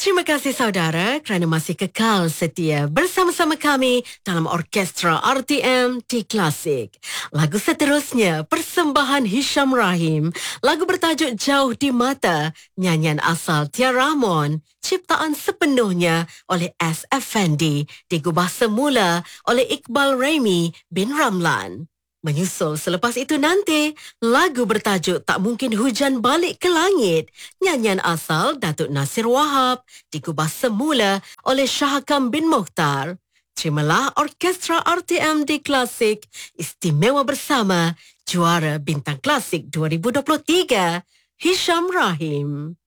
Terima kasih saudara kerana masih kekal setia bersama-sama kami dalam Orkestra RTM di Klasik. Lagu seterusnya, persembahan Hisham Rahim. Lagu bertajuk Jauh di Mata, nyanyian asal Tia Ramon. Ciptaan sepenuhnya oleh S. Effendi, digubah semula oleh Iqbal Raimi bin Ramlan. Menyusul selepas itu nanti, lagu bertajuk Tak Mungkin Hujan Balik ke Langit, nyanyian asal Datuk Nasir Wahab, digubah semula oleh Syahakam bin Mokhtar. Terimalah Orkestra RTM di Klasik, istimewa bersama juara Bintang Klasik 2023, Hisham Rahim.